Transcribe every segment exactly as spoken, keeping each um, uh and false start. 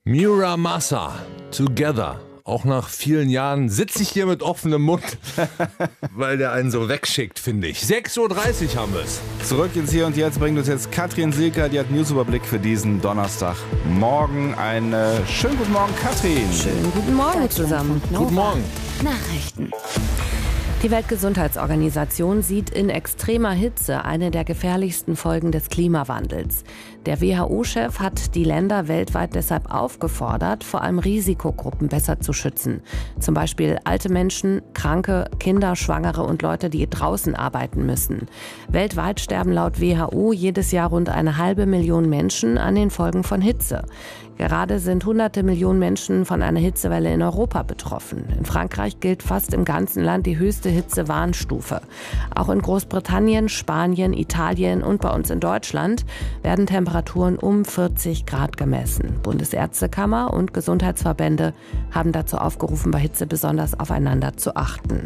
Muramasa, Together. Auch nach vielen Jahren sitze ich hier mit offenem Mund, weil der einen so wegschickt, finde ich. sechs Uhr dreißig haben wir es. Zurück ins Hier und Jetzt bringt uns jetzt Katrin Silker, die hat Newsüberblick für diesen Donnerstag. Morgen einen äh, schönen guten Morgen, Katrin. Schönen guten Morgen zusammen. Guten Morgen. Nachrichten. Die Weltgesundheitsorganisation sieht in extremer Hitze eine der gefährlichsten Folgen des Klimawandels. Der W H O-Chef hat die Länder weltweit deshalb aufgefordert, vor allem Risikogruppen besser zu schützen. Zum Beispiel alte Menschen, Kranke, Kinder, Schwangere und Leute, die draußen arbeiten müssen. Weltweit sterben laut W H O jedes Jahr rund eine halbe Million Menschen an den Folgen von Hitze. Gerade sind hunderte Millionen Menschen von einer Hitzewelle in Europa betroffen. In Frankreich gilt fast im ganzen Land die höchste Hitzewarnstufe. Auch in Großbritannien, Spanien, Italien und bei uns in Deutschland werden Temperaturen um vierzig Grad gemessen. Bundesärztekammer und Gesundheitsverbände haben dazu aufgerufen, bei Hitze besonders aufeinander zu achten.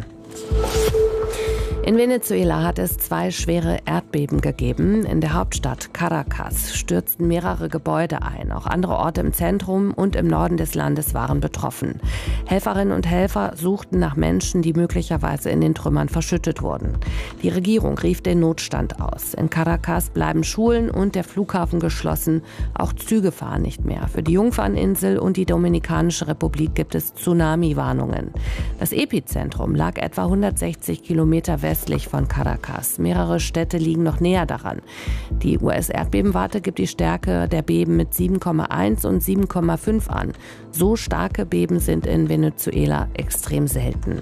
In Venezuela hat es zwei schwere Erdbeben gegeben. In der Hauptstadt Caracas stürzten mehrere Gebäude ein. Auch andere Orte im Zentrum und im Norden des Landes waren betroffen. Helferinnen und Helfer suchten nach Menschen, die möglicherweise in den Trümmern verschüttet wurden. Die Regierung rief den Notstand aus. In Caracas bleiben Schulen und der Flughafen geschlossen. Auch Züge fahren nicht mehr. Für die Jungferninsel und die Dominikanische Republik gibt es Tsunami-Warnungen. Das Epizentrum lag etwa hundertsechzig Kilometer westlich von Caracas. Mehrere Städte liegen noch näher daran. Die U S-Erdbebenwarte gibt die Stärke der Beben mit sieben Komma eins und sieben Komma fünf an. So starke Beben sind in Venezuela extrem selten.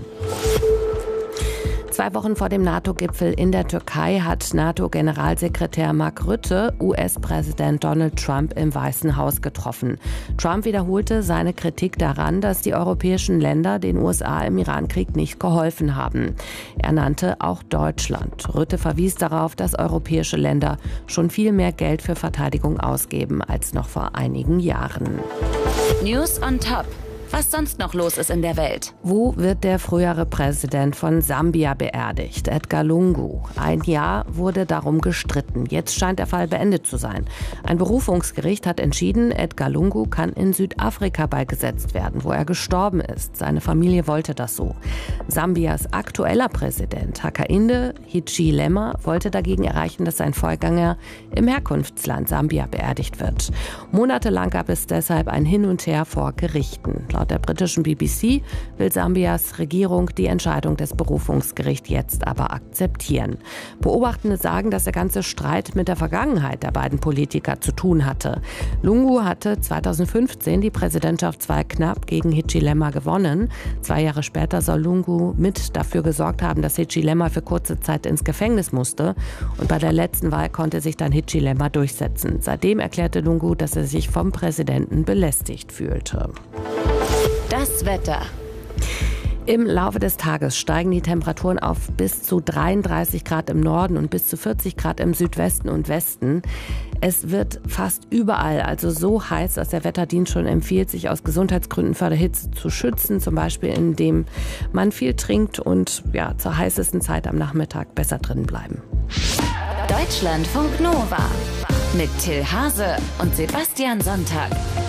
Zwei Wochen vor dem NATO-Gipfel in der Türkei hat NATO-Generalsekretär Mark Rutte U S-Präsident Donald Trump im Weißen Haus getroffen. Trump wiederholte seine Kritik daran, dass die europäischen Länder den U S A im Iran-Krieg nicht geholfen haben. Er nannte auch Deutschland. Rutte verwies darauf, dass europäische Länder schon viel mehr Geld für Verteidigung ausgeben als noch vor einigen Jahren. News on Top. Was sonst noch los ist in der Welt. Wo wird der frühere Präsident von Sambia beerdigt? Edgar Lungu. Ein Jahr wurde darum gestritten. Jetzt scheint der Fall beendet zu sein. Ein Berufungsgericht hat entschieden, Edgar Lungu kann in Südafrika beigesetzt werden, wo er gestorben ist. Seine Familie wollte das so. Sambias aktueller Präsident, Hakainde Hichilema, wollte dagegen erreichen, dass sein Vorgänger im Herkunftsland Sambia beerdigt wird. Monatelang gab es deshalb ein Hin und Her vor Gerichten. Laut der britischen B B C will Sambias Regierung die Entscheidung des Berufungsgerichts jetzt aber akzeptieren. Beobachtende sagen, dass der ganze Streit mit der Vergangenheit der beiden Politiker zu tun hatte. Lungu hatte zweitausendfünfzehn die Präsidentschaftswahl knapp gegen Hichilema gewonnen. Zwei Jahre später soll Lungu mit dafür gesorgt haben, dass Hichilema für kurze Zeit ins Gefängnis musste. Und bei der letzten Wahl konnte sich dann Hichilema durchsetzen. Seitdem erklärte Lungu, dass er sich vom Präsidenten belästigt fühlte. Das Wetter. Im Laufe des Tages steigen die Temperaturen auf bis zu dreiunddreißig Grad im Norden und bis zu vierzig Grad im Südwesten und Westen. Es wird fast überall also so heiß, dass der Wetterdienst schon empfiehlt, sich aus Gesundheitsgründen vor der Hitze zu schützen. Zum Beispiel, indem man viel trinkt und ja, zur heißesten Zeit am Nachmittag besser drin bleiben. Deutschlandfunk Nova mit Till Hase und Sebastian Sonntag.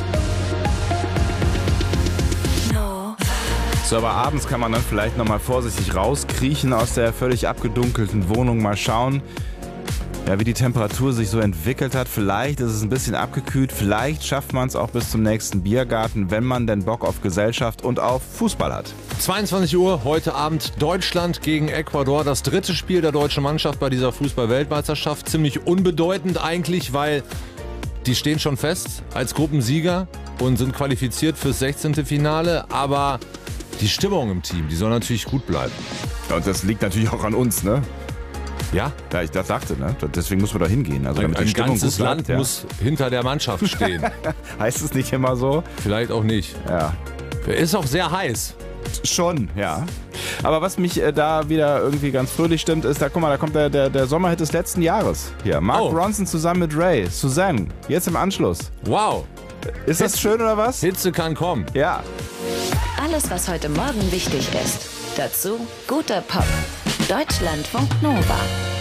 So, aber abends kann man dann vielleicht nochmal vorsichtig rauskriechen aus der völlig abgedunkelten Wohnung, mal schauen, ja, wie die Temperatur sich so entwickelt hat. Vielleicht ist es ein bisschen abgekühlt, vielleicht schafft man es auch bis zum nächsten Biergarten, wenn man denn Bock auf Gesellschaft und auf Fußball hat. zweiundzwanzig Uhr, heute Abend Deutschland gegen Ecuador. Das dritte Spiel der deutschen Mannschaft bei dieser Fußball-Weltmeisterschaft. Ziemlich unbedeutend eigentlich, weil die stehen schon fest als Gruppensieger und sind qualifiziert fürs sechzehnte Finale, aber die Stimmung im Team, die soll natürlich gut bleiben. Ja, und das liegt natürlich auch an uns, ne? Ja? Ja, ich das dachte, ne? Deswegen muss man da hingehen. Also, ein damit die ein Stimmung ganzes gut bleibt, Land ja. muss hinter der Mannschaft stehen. Heißt es nicht immer so? Vielleicht auch nicht. Ja. Ist auch sehr heiß. Schon, ja. Aber was mich äh, da wieder irgendwie ganz fröhlich stimmt, ist, da guck mal, da kommt der, der, der Sommerhit des letzten Jahres. Hier, Mark Oh. Ronson zusammen mit Ray, Suzanne, jetzt im Anschluss. Wow. Ist das schön oder was? Hitze kann kommen. Ja. Alles, was heute Morgen wichtig ist. Dazu guter Pop. Deutschlandfunk Nova.